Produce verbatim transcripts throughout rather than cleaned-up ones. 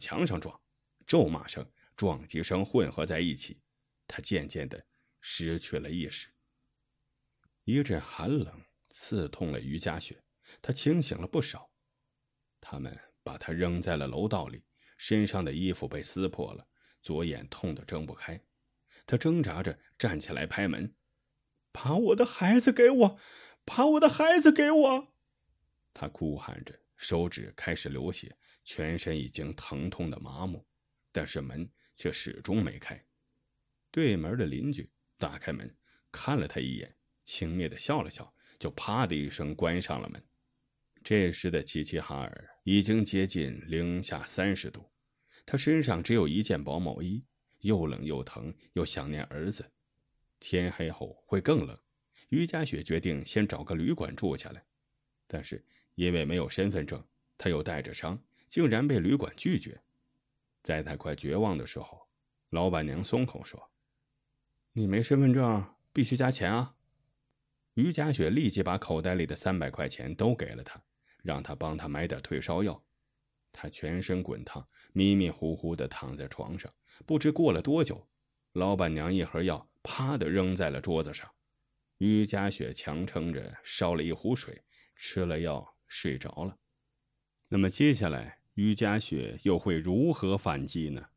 墙上撞，咒骂声、撞击声混合在一起，他渐渐地失去了意识。一阵寒冷刺痛了于家雪，他清醒了不少。他们把他扔在了楼道里，身上的衣服被撕破了，左眼痛得睁不开。他挣扎着站起来拍门：“把我的孩子给我，把我的孩子给我！”他哭喊着，手指开始流血，全身已经疼痛的麻木，但是门却始终没开。对门的邻居打开门，看了他一眼，轻蔑地笑了笑，就啪的一声关上了门。这时的齐齐哈尔已经接近零下三十度，他身上只有一件薄毛衣，又冷又疼，又想念儿子。天黑后会更冷，于家雪决定先找个旅馆住下来，但是因为没有身份证，他又带着伤，竟然被旅馆拒绝。在他快绝望的时候，老板娘松口说：“你没身份证，必须加钱啊。”于家雪立即把口袋里的三百块钱都给了他，让他帮他买点退烧药。他全身滚烫，迷迷糊糊地躺在床上，不知过了多久，老板娘一盒药啪地扔在了桌子上。于家雪强撑着烧了一壶水，吃了药睡着了。那么接下来于家雪又会如何反击呢？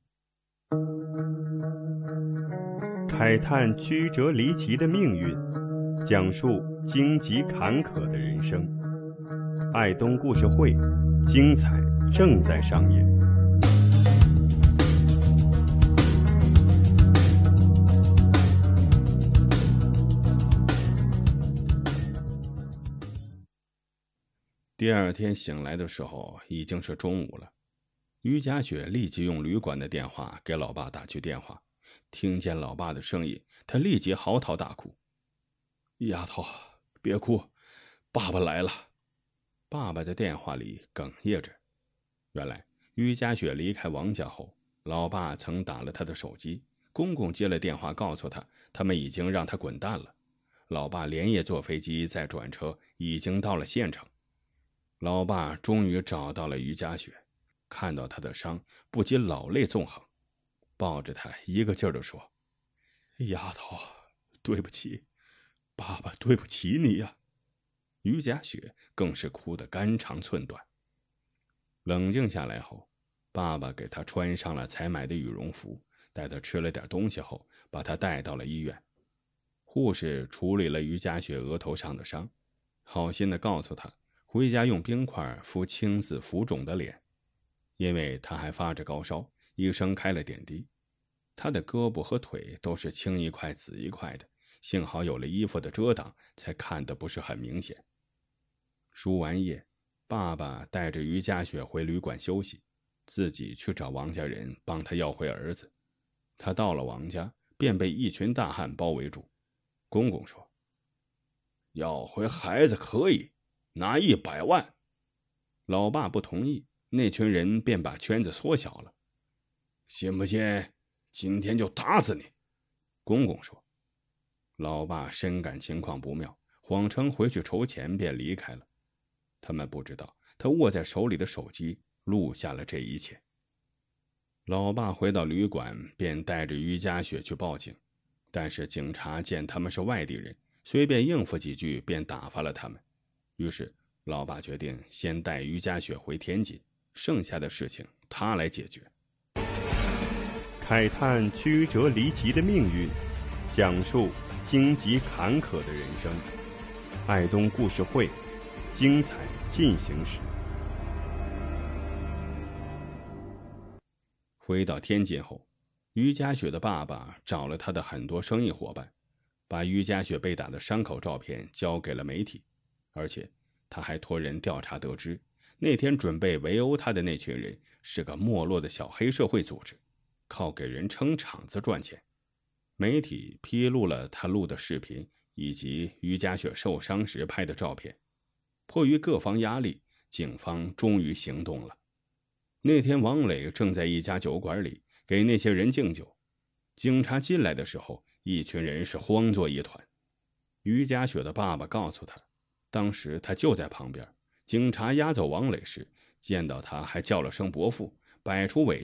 慨叹曲折离奇的命运，讲述荆棘坎坷的人生。爱东故事会，精彩正在上演。 第二天醒来的时候已经是中午了，于家雪立即用旅馆的电话给老爸打去电话，听见老爸的声音，他立即嚎啕大哭：“丫头，别哭，爸爸来了。”爸爸在电话里哽咽着。原来于家雪离开王家后，老爸曾打了他的手机，公公接了电话告诉他，他们已经让他滚蛋了。老爸连夜坐飞机再转车，已经到了县城。老爸终于找到了于家雪，看到他的伤，不禁老泪纵横，抱着他一个劲儿地说：“丫头，对不起，爸爸对不起你呀。”于家雪更是哭得肝肠寸断。冷静下来后，爸爸给他穿上了才买的羽绒服，带他吃了点东西后，把他带到了医院。护士处理了于家雪额头上的伤，好心地告诉他回家用冰块敷青紫浮肿的脸。因为他还发着高烧，医生开了点滴。他的胳膊和腿都是青一块紫一块的，幸好有了衣服的遮挡，才看得不是很明显。输完液，爸爸带着于家雪回旅馆休息，自己去找王家人帮他要回儿子。他到了王家，便被一群大汉包围住。公公说：“要回孩子可以，拿一百万。”老爸不同意，那群人便把圈子缩小了。“信不信今天就打死你？”公公说。老爸深感情况不妙，谎称回去筹钱便离开了。他们不知道他握在手里的手机录下了这一切。老爸回到旅馆，便带着于家雪去报警，但是警察见他们是外地人，随便应付几句便打发了他们。于是老爸决定先带于家雪回天津，剩下的事情他来解决。 慨叹曲折离奇的命运，讲述荆棘坎坷的人生。爱东故事会，精彩进行时。 回到天津后，于家雪的爸爸找了他的很多生意伙伴，把于家雪被打的伤口照片交给了媒体，而且他还托人调查得知，那天准备围殴他的那群人是个没落的小黑社会组织，靠给人撑场子赚钱。媒体披露了他录的视频以及于家雪受伤时拍的照片。迫于各方压力，警方终于行动了。那天王磊正在一家酒馆里给那些人敬酒，警察进来的时候，一群人是慌作一团。于家雪的爸爸告诉他，当时他就在旁边，警察押走王磊时见到他还叫了声伯父，摆出尾